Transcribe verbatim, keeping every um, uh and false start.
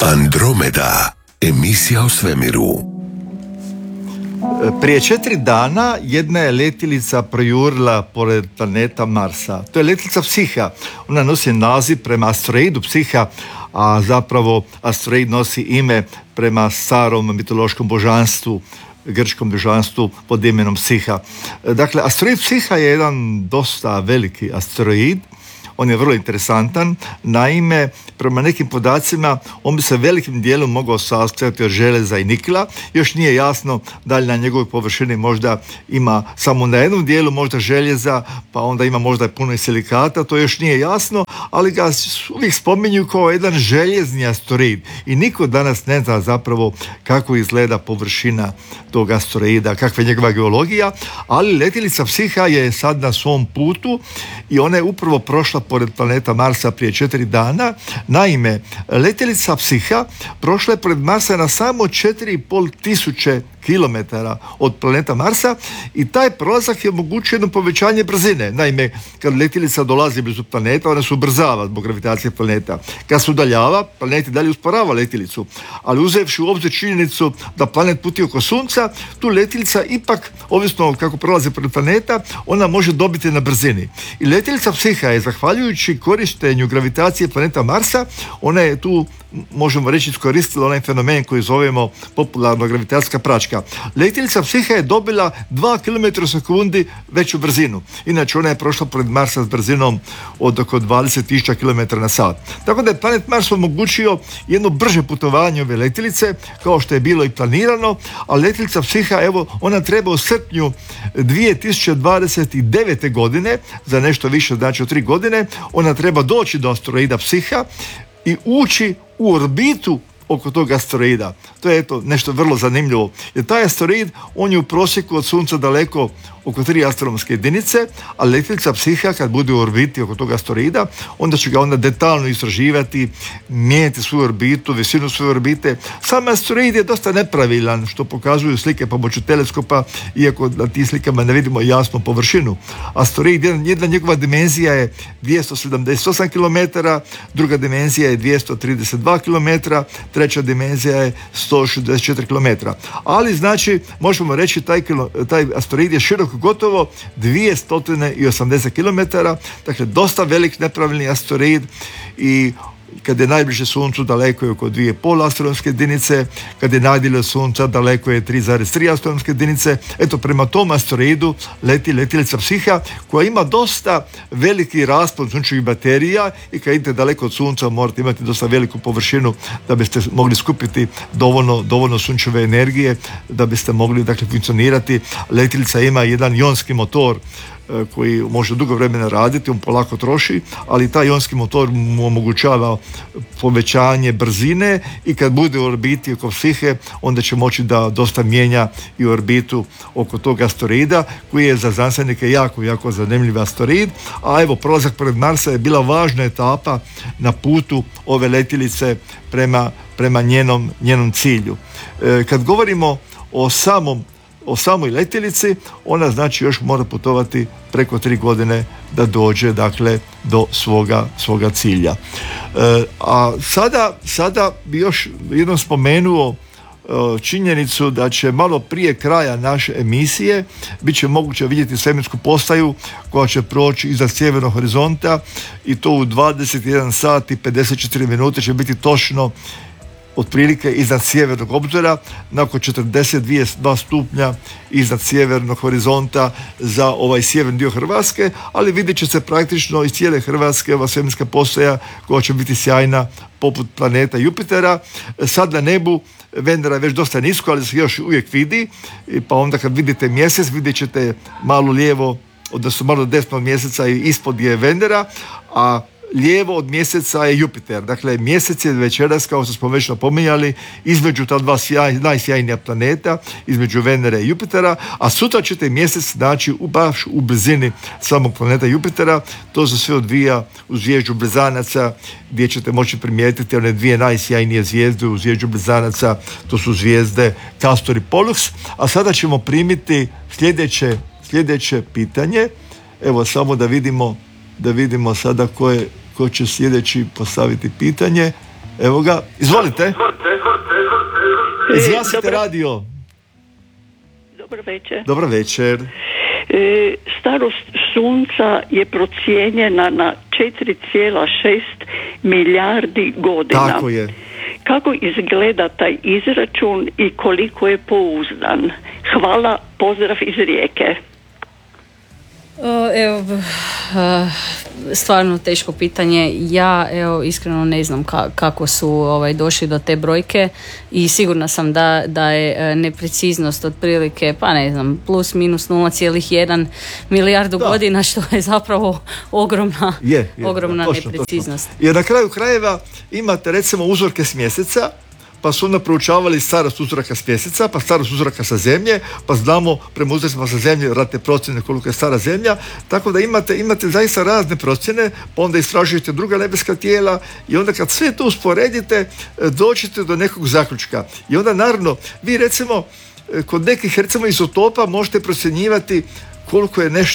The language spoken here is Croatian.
Andromeda, emisija o svemiru. Prije četiri dana jedna je letjelica projurila pored planeta Marsa. To je letjelica Psiha. Ona nosi naziv prema asteroidu Psiha, a zapravo asteroid nosi ime prema starom mitološkom božanstvu, grčkom božanstvu pod imenom Psiha. Dakle, asteroid Psiha je jedan dosta veliki asteroid. On je vrlo interesantan. Naime, prema nekim podacima, on bi se velikim dijelom mogao sastojati od željeza i nikla. Još nije jasno da li na njegovoj površini možda ima samo na jednom dijelu možda željeza, pa onda ima možda puno i silikata, to još nije jasno, ali ga uvijek spominju kao jedan željezni asteroid. I niko danas ne zna zapravo kako izgleda površina tog asteroida, kakva je njegova geologija, ali letjelica Psiha je sad na svom putu i ona je upravo prošla pored planeta Marsa prije četiri dana. Naime, letjelica Psiha prošla je pored Marsa na samo četiri i pol tisuće kilometara od planeta Marsa i taj prolazak je omogućio jedno povećanje brzine. Naime, kad letjelica dolazi blizu planeta, ona se ubrzava zbog gravitacije planeta. Kad se udaljava, planet i dalje usporava letjelicu. Ali uzevši u obzir činjenicu da planet putuje oko Sunca, tu letjelica ipak, ovisno kako prolazi pored planeta, ona može dobiti na brzini. I letjelica Psiha je, zahvaljujući korištenju gravitacije planeta Marsa, ona je tu, možemo reći, iskoristila onaj fenomen koji zovemo popularno gravitacijska praćka. Letjelica Psiha je dobila dva kilometra u sekundi veću brzinu. Inače, ona je prošla pored Marsa s brzinom od oko dvadeset tisuća kilometara na sat. Tako da je planet Mars omogućio jedno brže putovanje ove letjelice, kao što je bilo i planirano, a letjelica Psiha, evo, ona treba u srpnju dvije tisuće dvadeset devete. godine, za nešto više, znači od tri godine, ona treba doći do asteroida Psiha i ući u orbitu oko tog asteroida. To je eto nešto vrlo zanimljivo. Jer taj asteroid, on je u prosjeku od Sunca daleko oko tri astronomske jedinice, a letjelica Psiha kad bude u orbiti oko tog asteroida, onda će ga onda detaljno istraživati, mijenjati svoju orbitu, visinu svoje orbite. Sam asteroid je dosta nepravilan, što pokazuju slike pomoću teleskopa, iako na tim slikama ne vidimo jasnu površinu. Asteroid, jedna, jedna njegova dimenzija je dvjesto sedamdeset osam kilometara, druga dimenzija je dvjesto trideset dva kilometra, treća dimenzija je sto šezdeset četiri kilometra. Ali znači, možemo reći, taj, kilo, taj asteroid je širok gotovo dvjesto osamdeset kilometara, dakle dosta velik nepravilni asteroid i kad je najbliže Suncu daleko je oko dvije i pol astronomske jedinice, kad je najdalje od Sunca daleko je tri zarez tri astronomske jedinice. Eto, prema tom asteroidu leti letjelica Psiha, koja ima dosta veliki raspon sunčevih baterija i kad idete daleko od Sunca morate imati dosta veliku površinu da biste mogli skupiti dovoljno, dovoljno sunčeve energije da biste mogli, dakle, funkcionirati. Letjelica ima jedan ionski motor koji može dugo vremena raditi, on polako troši, ali taj ionski motor mu omogućava povećanje brzine i kad bude u orbiti oko Psihe, onda će moći da dosta mijenja i orbitu oko tog asteroida, koji je za znanstvenike jako, jako zanimljiv asteroid, a evo, prolazak pored Marsa je bila važna etapa na putu ove letjelice prema, prema njenom, njenom cilju. E, kad govorimo o samom o samoj letjelici, ona znači još mora putovati preko tri godine da dođe, dakle, do svoga, svoga cilja. E, a sada, sada bi još jednom spomenuo e, činjenicu da će malo prije kraja naše emisije bit će moguće vidjeti svemirsku postaju koja će proći iza sjevernog horizonta i to u dvadeset jedan sat i pedeset četiri minute će biti točno otprilike iznad sjevernog obzora, nakon četrdeset dva stupnja iznad sjevernog horizonta za ovaj sjeverni dio Hrvatske, ali vidjet će se praktično iz cijele Hrvatske ova svemirska postaja koja će biti sjajna poput planeta Jupitera. Sad na nebu Venera je već dosta nisko, ali se još uvijek vidi, pa onda kad vidite mjesec vidjet ćete malo lijevo, odnosno malo desno od mjeseca i ispod je Venera, a lijevo od mjeseca je Jupiter. Dakle, mjesec je večeras, kao što smo već napominjali, između ta dva sjaj, najsjajnija planeta, između Venere i Jupitera, a sutra ćete mjesec naći u, baš u blizini samog planeta Jupitera. To se sve odvija u zvijezdu Blizanaca, gdje ćete moći primijetiti one dvije najsjajnije zvijezde u zvijezdu Blizanaca, to su zvijezde Castor i Pollux. A sada ćemo primiti sljedeće, sljedeće pitanje. Evo, samo da vidimo da vidimo sada ko je ko će sljedeći postaviti pitanje. Evo ga, izvolite. Izgasite Dobro. radio. Dobar večer. Dobar večer. E, starost sunca je procijenjena na četiri zarez šest milijardi godina. Tako je. Kako izgleda taj izračun i koliko je pouzdan? Hvala, pozdrav iz Rijeke. O, evo, b- eh, stvarno teško pitanje. Ja evo iskreno ne znam ka- kako su ovaj, došli do te brojke i sigurna sam da, da je eh, nepreciznost otprilike, pa ne znam, plus minus nula zarez jedan milijardu Da. godina, što je zapravo ogromna, Je, je, ogromna da, točno, nepreciznost. točno. Jer na kraju krajeva imate recimo uzorke s mjeseca, pa su onda proučavali starost uzoraka s mjeseca, pa starost uzoraka sa zemlje, pa znamo prema uzorcima sa zemlje ratne procjene koliko je stara zemlja, tako da imate, imate zaista razne procjene, pa onda istražujete druga nebeska tijela i onda kad sve to usporedite, e, dođete do nekog zaključka. I onda naravno, vi recimo, e, kod nekih recimo izotopa možete procjenjivati koliko je nešto